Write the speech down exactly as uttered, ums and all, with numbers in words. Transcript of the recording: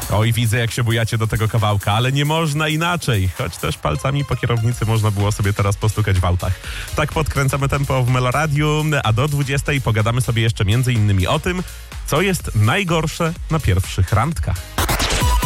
Oj, widzę, jak się bujacie do tego kawałka, ale nie można inaczej. Choć też palcami po kierownicy można było sobie teraz postukać w autach. Tak podkręcamy tempo w Meloradiu, a do dwudziestej pogadamy sobie jeszcze między innymi o tym, co jest najgorsze na pierwszych randkach.